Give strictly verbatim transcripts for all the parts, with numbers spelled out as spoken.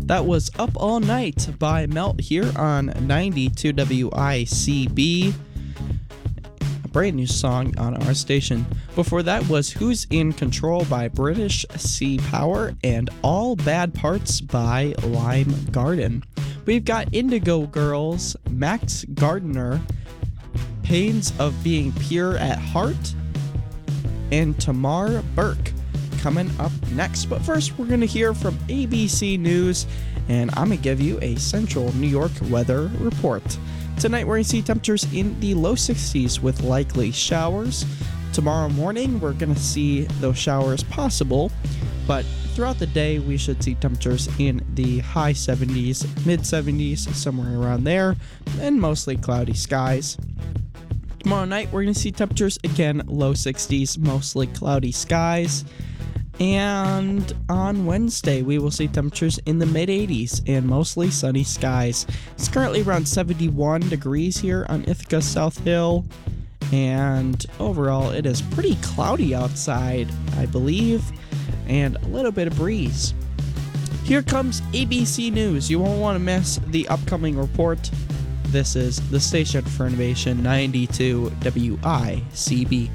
That was Up All Night by Melt here on ninety-two W I C B. A brand new song on our station. Before that was Who's in Control by British Sea Power and All Bad Parts by Lime Garden. We've got Indigo Girls, Max Gardner, Pains of Being Pure at Heart, and Tamar Burke coming up next. But first, we're going to hear from A B C News, and I'm going to give you a central New York weather report. Tonight, we're going to see temperatures in the low sixties with likely showers. Tomorrow morning, we're going to see those showers possible, but throughout the day, we should see temperatures in the high seventies, mid seventies, somewhere around there, and mostly cloudy skies. Tomorrow night, we're going to see temperatures again low sixties, mostly cloudy skies. And on Wednesday, we will see temperatures in the mid eighties and mostly sunny skies. It's currently around seventy-one degrees here on Ithaca South Hill. And overall, it is pretty cloudy outside, I believe, and a little bit of breeze. Here comes A B C News. You won't want to miss the upcoming report. This is the station for innovation, ninety-two W I C B.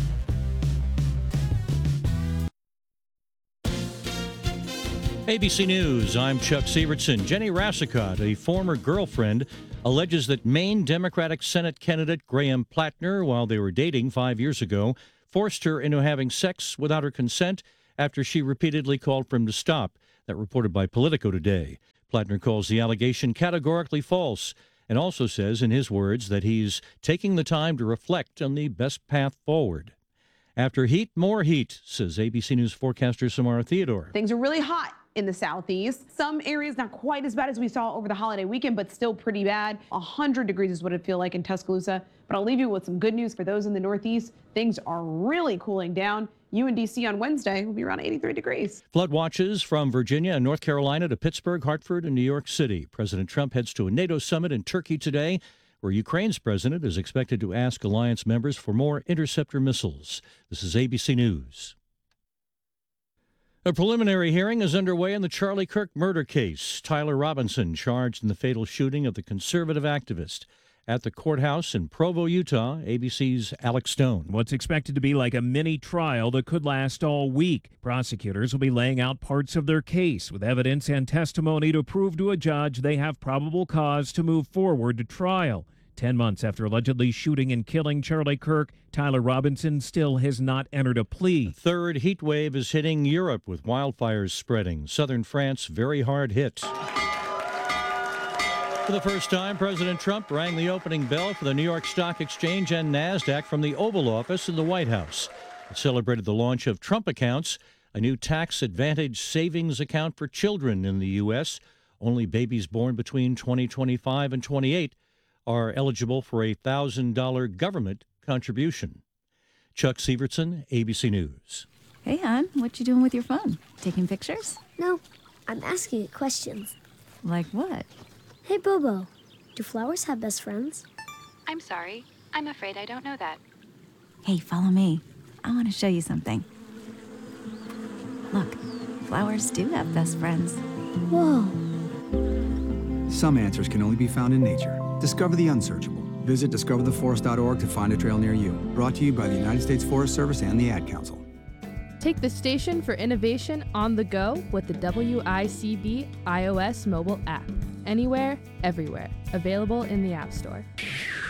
A B C News, I'm Chuck Sievertson. Jenny Rassicot, a former girlfriend, alleges that Maine Democratic Senate candidate Graham Plattner, while they were dating five years ago, forced her into having sex without her consent after she repeatedly called for him to stop. That reported by Politico today. Plattner calls the allegation categorically false and also says, in his words, that he's taking the time to reflect on the best path forward. After heat, more heat, says A B C News forecaster Samara Theodore. Things are really hot in the southeast. Some areas not quite as bad as we saw over the holiday weekend, but still pretty bad. one hundred degrees is what it feel like in Tuscaloosa. But I'll leave you with some good news for those in the northeast. Things are really cooling down. U N D C on Wednesday will be around eighty-three degrees. Flood watches from Virginia and North Carolina to Pittsburgh, Hartford, and New York City. President Trump heads to a NATO summit in Turkey today, where Ukraine's president is expected to ask alliance members for more interceptor missiles. This is A B C News. A preliminary hearing is underway in the Charlie Kirk murder case. Tyler Robinson charged in the fatal shooting of the conservative activist. At the courthouse in Provo, Utah, A B C's Alex Stone. What's expected to be like a mini trial that could last all week. Prosecutors will be laying out parts of their case with evidence and testimony to prove to a judge they have probable cause to move forward to trial. Ten months after allegedly shooting and killing Charlie Kirk, Tyler Robinson still has not entered a plea. The third heat wave is hitting Europe with wildfires spreading. Southern France very hard hit. For the first time, President Trump rang the opening bell for the New York Stock Exchange and NASDAQ from the Oval Office in the White House. It celebrated the launch of Trump Accounts, a new tax advantage savings account for children in the U S. Only babies born between twenty twenty-five and twenty-eight are eligible for a one thousand dollars government contribution. Chuck Sievertson, A B C News. Hey, hon, what you doing with your phone? Taking pictures? No, I'm asking it questions. Like what? Hey, Bobo, do flowers have best friends? I'm sorry. I'm afraid I don't know that. Hey, follow me. I want to show you something. Look, flowers do have best friends. Whoa. Some answers can only be found in nature. Discover the unsearchable. Visit discover the forest dot org to find a trail near you. Brought to you by the United States Forest Service and the Ad Council. Take the station for innovation on the go with the W I C B iOS mobile app. Anywhere, everywhere. Available in the App Store.